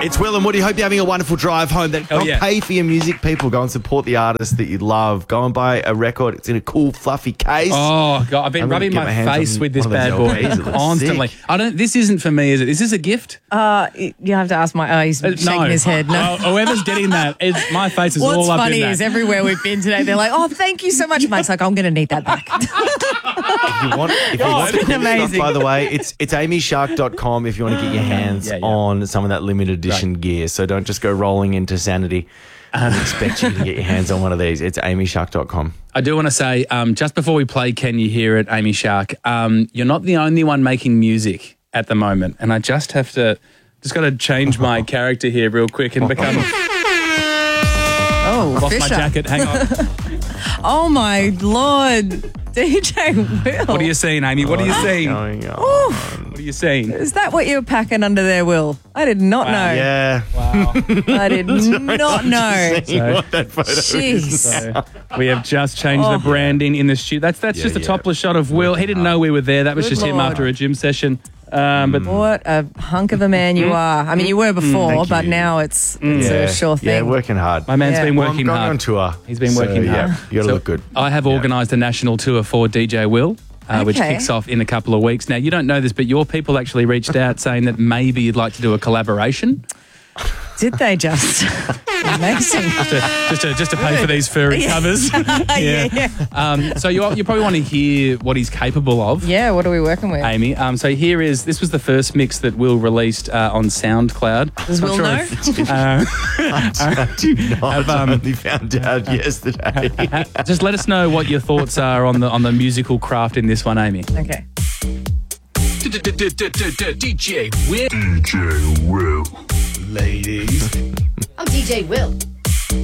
It's Will and Woody. Hope you're having a wonderful drive home. Don't pay for your music, people. Go and support the artists that you love. Go and buy a record. It's in a cool, fluffy case. Oh, God. I've been rubbing my face with this bad boy constantly. This isn't for me, is it? Is this a gift? You have to ask he's shaking his head. No. Whoever's getting that, my face is all up in that. What's funny is everywhere we've been today, they're like, oh, thank you so much. Mike's like, I'm going to need that back. If you want cool stuff, by the way, it's amyshark.com if you want to get your hands on some of that limited edition gear. So don't just go rolling into Sanity and expect you to get your hands on one of these. It's amyshark.com. I do want to say, just before we play Can You Hear It, Amy Shark, you're not the only one making music at the moment. And I just got to change my character here real quick and become... Lost my jacket. Hang on. Oh, my Lord. DJ Will. What are you seeing, Amy? What are you seeing? What are you seeing? Is that what you're packing under there, Will? I did not know. Yeah. Wow. I did not know. What that photo is. So we have just changed the branding in the studio. That's just a topless shot of Will. He didn't know we were there. That was just him after a gym session. But what a hunk of a man you are. I mean, you were before, but now it's a sure thing. Yeah, working hard. My man's been working hard. I'm going on tour. He's been working hard. Yeah, you got to look good. I have organised a national tour for DJ Will, which kicks off in a couple of weeks. Now, you don't know this, but your people actually reached out saying that maybe you'd like to do a collaboration. Did they just? Amazing. Just to pay for these furry covers. So you probably want to hear what he's capable of. Yeah, what are we working with? Amy. So this was the first mix that Will released on SoundCloud. Does Will know? I do not. I only found out yesterday. Just let us know what your thoughts are on the musical craft in this one, Amy. Okay. DJ Will. DJ Will. Ladies. I'm DJ Will.